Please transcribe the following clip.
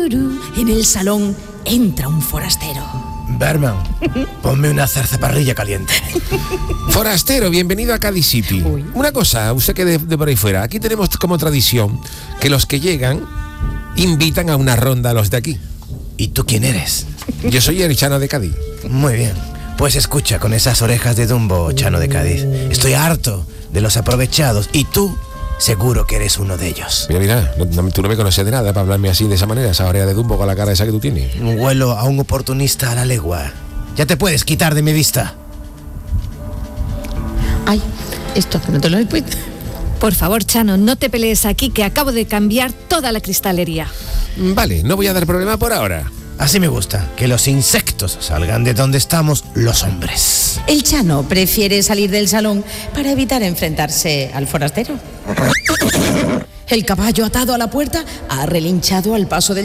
En el salón entra un forastero. Barman, ponme una zarzaparrilla caliente. Forastero, bienvenido a Cádiz City. Uy. Una cosa, usted que de por ahí fuera, aquí tenemos como tradición que los que llegan invitan a una ronda a los de aquí. ¿Y tú quién eres? Yo soy el Chano de Cádiz. Muy bien. Pues escucha, con esas orejas de Dumbo, Chano de Cádiz. Estoy harto de los aprovechados y tú seguro que eres uno de ellos. Mira, tú no me conoces de nada para hablarme así, de esa manera, esa oreja de Dumbo con la cara esa que tú tienes. Huelo a un oportunista a la legua. Ya te puedes quitar de mi vista. Ay, esto que no te lo he puesto. Por favor, Chano, no te pelees aquí, que acabo de cambiar toda la cristalería. Vale, no voy a dar problema por ahora. Así me gusta, que los insectos salgan de donde estamos los hombres. El Chano prefiere salir del salón para evitar enfrentarse al forastero. El caballo atado a la puerta ha relinchado al paso del